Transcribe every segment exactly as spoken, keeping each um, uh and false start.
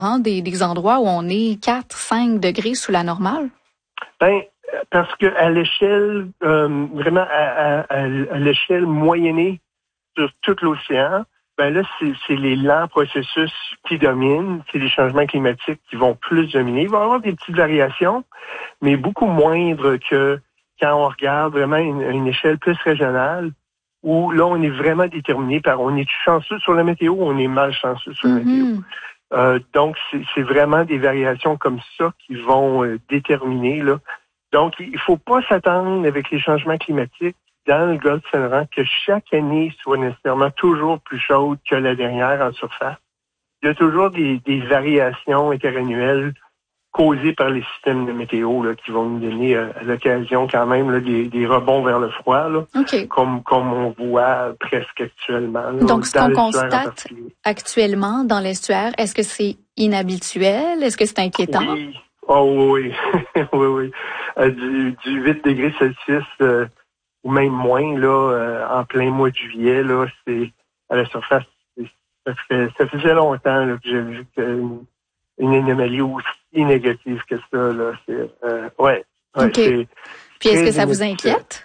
hein, des, des endroits où on est quatre, cinq degrés sous la normale? Ben, parce que à l'échelle, euh, vraiment à, à, à l'échelle moyennée sur tout l'océan, ben là, c'est, c'est les lents processus qui dominent, c'est les changements climatiques qui vont plus dominer. Il va y avoir des petites variations, mais beaucoup moindres que quand on regarde vraiment une, une échelle plus régionale, où là, on est vraiment déterminé par, on est chanceux sur la météo, on est malchanceux sur la Mm-hmm. météo. Euh, donc, c'est, c'est vraiment des variations comme ça qui vont euh, déterminer, là. Donc, il faut pas s'attendre avec les changements climatiques dans le Golfe Saint-Laurent que chaque année soit nécessairement toujours plus chaude que la dernière en surface. Il y a toujours des, des variations interannuelles causées par les systèmes de météo là, qui vont nous donner euh, à l'occasion quand même là, des, des rebonds vers le froid, là, okay. comme, comme on voit presque actuellement. Là, donc, ce qu'on constate actuellement dans l'estuaire, est-ce que c'est inhabituel? Est-ce que c'est inquiétant? Oui. Oh oui, oui, oui. Euh, du, du huit degrés Celsius euh, ou même moins là, euh, en plein mois de juillet, là, c'est à la surface. C'est, ça, fait, ça faisait longtemps là, que j'ai vu une, une anomalie aussi négative que ça. Là. C'est, euh, ouais, ouais, okay. c'est Puis est-ce que ça vous inquiète?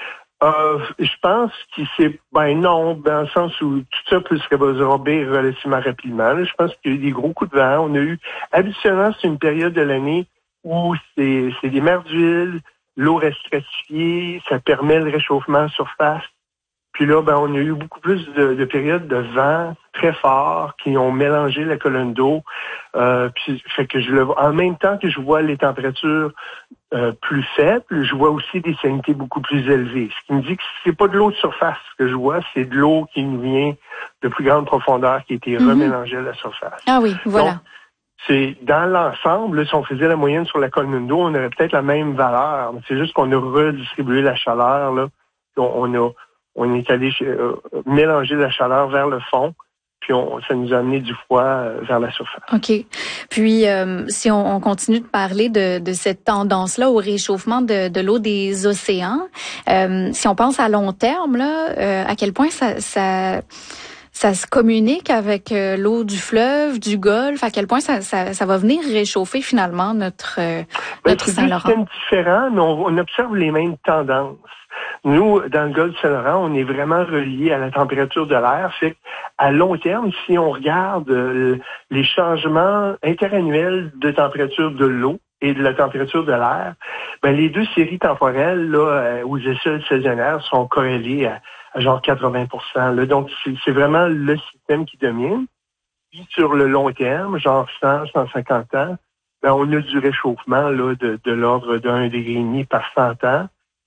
Euh, je pense que c'est, ben non, dans le sens où tout ça peut se résorber relativement rapidement. Là, je pense qu'il y a eu des gros coups de vent. On a eu, habituellement, c'est une période de l'année où c'est, c'est des mers d'huile, l'eau reste stratifiée, ça permet le réchauffement en surface. Puis là, ben, on a eu beaucoup plus de, de périodes de vent très forts qui ont mélangé la colonne d'eau. Euh, puis, fait que je le vois, en même temps que je vois les températures euh, plus faibles, je vois aussi des salinités beaucoup plus élevées. Ce qui me dit que c'est pas de l'eau de surface que je vois, c'est de l'eau qui nous vient de plus grande profondeur qui a été mm-hmm. remélangée à la surface. Ah oui, voilà. Donc, c'est dans l'ensemble, là, si on faisait la moyenne sur la colonne d'eau, on aurait peut-être la même valeur. C'est juste qu'on a redistribué la chaleur, là. On, on a On est allé euh, mélanger la chaleur vers le fond, puis on, ça nous a amené du froid euh, vers la surface. OK. Puis, euh, si on, on continue de parler de, de cette tendance-là au réchauffement de, de l'eau des océans, euh, si on pense à long terme, là, euh, à quel point ça, ça, ça se communique avec euh, l'eau du fleuve, du Golfe, à quel point ça, ça, ça va venir réchauffer finalement notre, euh, ben, notre Saint-Laurent? C'est différent, mais on, on observe les mêmes tendances. Nous, dans le Golfe Saint-Laurent, on est vraiment relié à la température de l'air. Fait à long terme, si on regarde euh, les changements interannuels de température de l'eau et de la température de l'air, ben les deux séries temporelles là, aux échelles saisonnières sont corrélées à, à genre quatre-vingts pour cent. Là. Donc, c'est, c'est vraiment le système qui domine. Puis sur le long terme, genre cent, cent cinquante ans, ben on a du réchauffement là, de, de l'ordre d'un degré et demi par cent ans.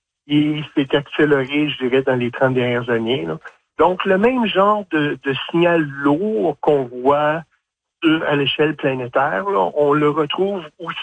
Il s'est accéléré, je dirais, dans les trente dernières années. Là. Donc, le même genre de, de signal lourd qu'on voit sur, à l'échelle planétaire, là, on le retrouve aussi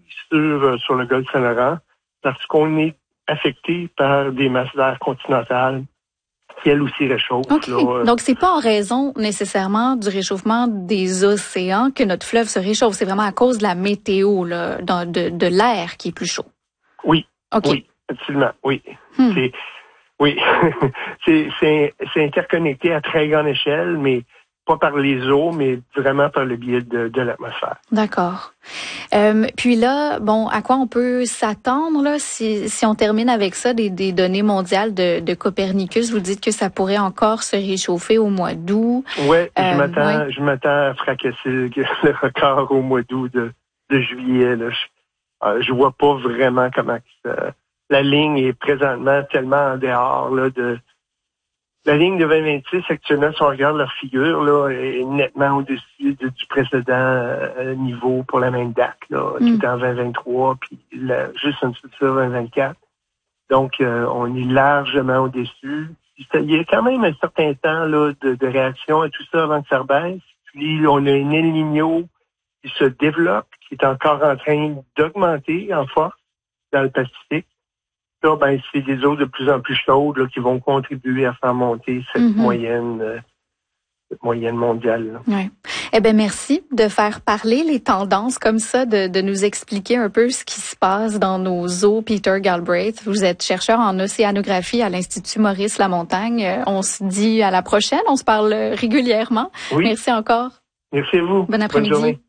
sur, sur le Golfe Saint-Laurent parce qu'on est affecté par des masses d'air continentales qui, elles aussi, réchauffent. Okay. Là. Donc, c'est pas en raison nécessairement du réchauffement des océans que notre fleuve se réchauffe. C'est vraiment à cause de la météo, là, de, de, de l'air qui est plus chaud. Oui, okay. oui. Absolument, oui. Hmm. C'est, oui, c'est, c'est, c'est interconnecté à très grande échelle, mais pas par les eaux, mais vraiment par le biais de, de l'atmosphère. D'accord. Euh, puis là, bon, à quoi on peut s'attendre là si, si on termine avec ça, des, des données mondiales de, de Copernicus? Vous dites que ça pourrait encore se réchauffer au mois d'août. Oui, euh, je m'attends, ouais. je m'attends à fracasser le, le record au mois d'août de, de juillet. Là. Je, euh, je vois pas vraiment comment ça. La ligne est présentement tellement en dehors là, de la ligne de vingt vingt-six actuellement, si on regarde leur figure, là, est nettement au-dessus de, du précédent euh, niveau pour la même date, là, mm. qui était en vingt vingt-trois, puis la, juste en dessous de ça, vingt vingt-quatre. Donc, euh, on est largement au-dessus. Il y a quand même un certain temps là, de, de réaction à tout ça avant que ça rebaisse. Puis, on a un El Niño qui se développe, qui est encore en train d'augmenter en force dans le Pacifique. Là, ben, c'est des eaux de plus en plus chaudes là, qui vont contribuer à faire monter cette mm-hmm. moyenne, euh, cette moyenne mondiale. Oui. Eh bien, merci de faire parler les tendances comme ça, de, de nous expliquer un peu ce qui se passe dans nos eaux. Peter Galbraith, vous êtes chercheur en océanographie à l'Institut Maurice Lamontagne. On se dit à la prochaine, on se parle régulièrement. Oui. Merci encore. Merci à vous. Bon après-midi. Bonne journée.